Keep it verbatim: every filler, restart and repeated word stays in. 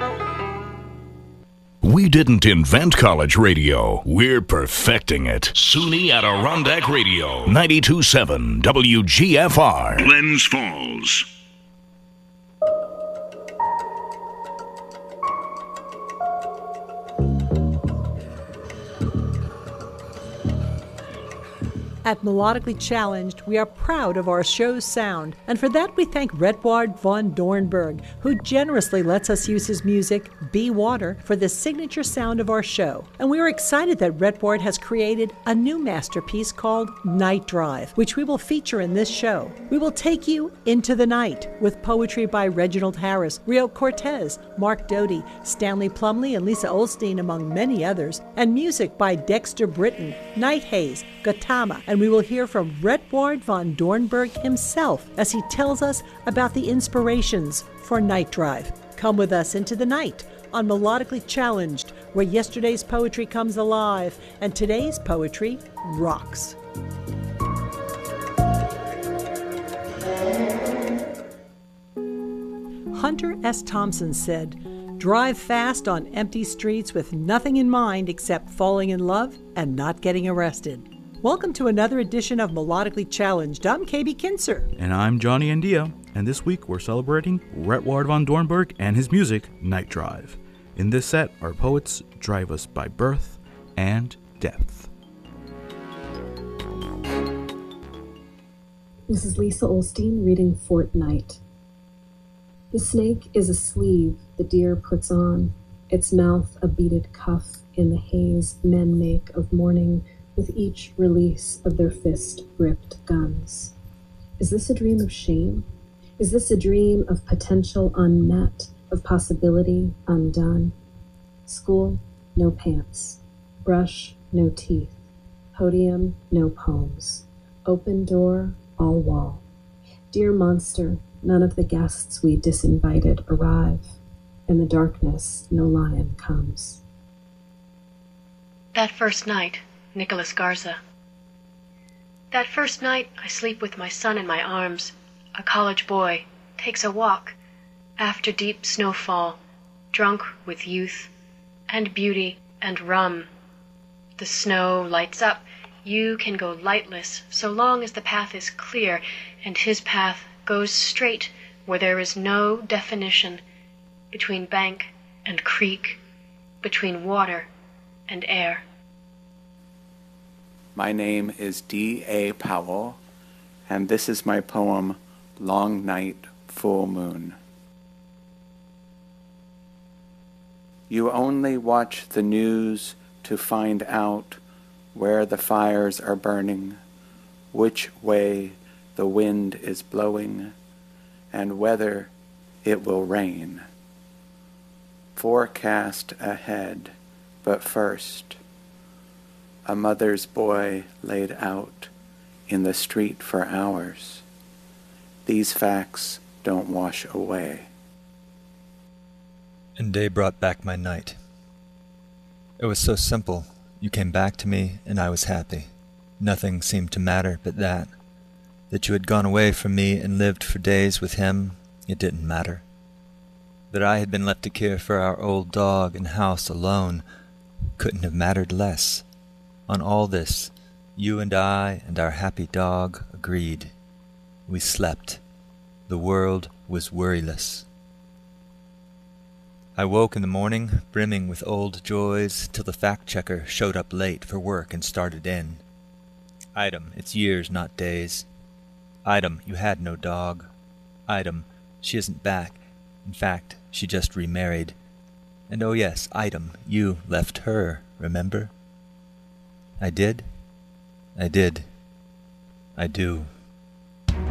We didn't invent college radio. We're perfecting it. SUNY Adirondack Radio, ninety-two point seven W G F R. Glens Falls. At Melodically Challenged, we are proud of our show's sound, and for that we thank Redward von Dornberg, who generously lets us use his music, Be Water, for the signature sound of our show. And we are excited that Redward has created a new masterpiece called Night Drive, which we will feature in this show. We will take you into the night with poetry by Reginald Harris, Rio Cortez, Mark Doty, Stanley Plumley, and Lisa Olstein, among many others, and music by Dexter Britton, Night Haze, Gautama, and we will hear from Redward von Dornberg himself as he tells us about the inspirations for Night Drive. Come with us into the night on Melodically Challenged, where yesterday's poetry comes alive and today's poetry rocks. Hunter S. Thompson said, "Drive fast on empty streets with nothing in mind except falling in love and not getting arrested." Welcome to another edition of Melodically Challenged. I'm K B Kinser. And I'm Johnny Andia. And this week we're celebrating Redward von Dornberg and his music, Night Drive. In this set, our poets drive us by birth and death. This is Lisa Olstein reading Fortnight. The snake is a sleeve the deer puts on, its mouth a beaded cuff in the haze men make of morning with each release of their fist-gripped guns. Is this a dream of shame? Is this a dream of potential unmet, of possibility undone? School, no pants. Brush, no teeth. Podium, no poems. Open door, all wall. Dear monster, none of the guests we disinvited arrive. In the darkness, no lion comes. That first night, Nicholas Garza. That first night, I sleep with my son in my arms. A college boy takes a walk after deep snowfall, drunk with youth and beauty and rum. The snow lights up. You can go lightless so long as the path is clear, and his path goes straight where there is no definition between bank and creek, between water and air. My name is D A Powell, and this is my poem, Long Night, Full Moon. You only watch the news to find out where the fires are burning, which way the wind is blowing, and whether it will rain. Forecast ahead, but first, a mother's boy laid out in the street for hours. These facts don't wash away. And day brought back my night. It was so simple. You came back to me, and I was happy. Nothing seemed to matter but that. That you had gone away from me and lived for days with him, it didn't matter. That I had been left to care for our old dog and house alone couldn't have mattered less. On all this, you and I and our happy dog agreed. We slept. The world was worryless. I woke in the morning, brimming with old joys, till the fact-checker showed up late for work and started in. Item, it's years, not days. Item, you had no dog. Item, she isn't back. In fact, she just remarried. And oh yes, item, you left her, remember? I did. I did. I do.